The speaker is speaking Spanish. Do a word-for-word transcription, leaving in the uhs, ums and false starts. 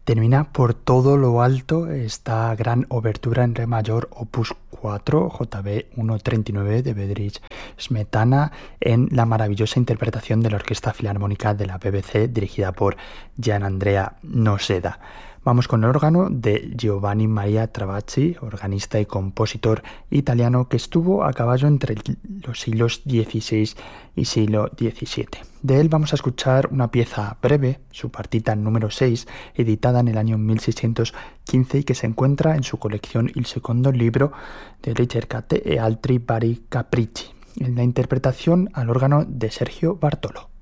Termina por todo lo alto esta gran obertura en re mayor opus cuatro, J B ciento treinta y nueve de Bedřich Smetana, en la maravillosa interpretación de la Orquesta Filarmónica de la B B C dirigida por Gianandrea Noseda. Vamos con el órgano de Giovanni Maria Travacci, organista y compositor italiano que estuvo a caballo entre los siglos dieciséis y siglo diecisiete. De él vamos a escuchar una pieza breve, su partita número seis, editada en el año mil seiscientos quince y que se encuentra en su colección Il secondo libro de Ricercate e altri vari capricci, en la interpretación al órgano de Sergio Bartolo.